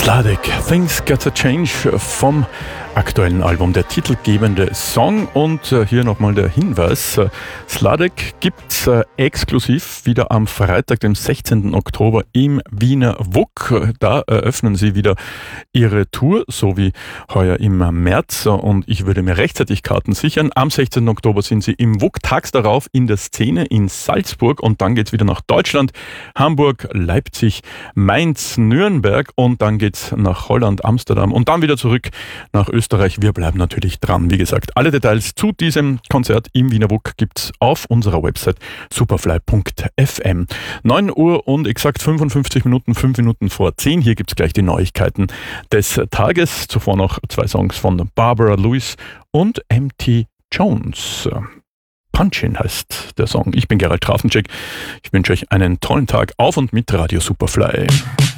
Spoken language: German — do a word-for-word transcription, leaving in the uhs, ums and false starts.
Sladek, Things Gotta Change vom aktuellen Album, der titelgebende Song. Und äh, hier nochmal der Hinweis, äh, Sladek gibt's äh, exklusiv wieder am Freitag, dem sechzehnten Oktober im Wiener W U K. Da eröffnen sie wieder ihre Tour, so wie heuer im März. Und ich würde mir rechtzeitig Karten sichern. Am sechzehnten Oktober sind sie im W U K, tags darauf in der Szene in Salzburg und dann geht's wieder nach Deutschland, Hamburg, Leipzig, Mainz, Nürnberg und dann geht's nach Holland, Amsterdam und dann wieder zurück nach Österreich. Wir bleiben natürlich dran. Wie gesagt, alle Details zu diesem Konzert im Wiener W U K gibt's auf unserer Website superfly punkt f m. neun Uhr und exakt fünfundfünfzig Minuten, fünf Minuten vor zehn. Hier gibt's gleich die Neuigkeiten des Tages. Zuvor noch zwei Songs von Barbara Lewis und M T Jones. Punchin heißt der Song. Ich bin Gerald Trafenczek. Ich wünsche euch einen tollen Tag auf und mit Radio Superfly.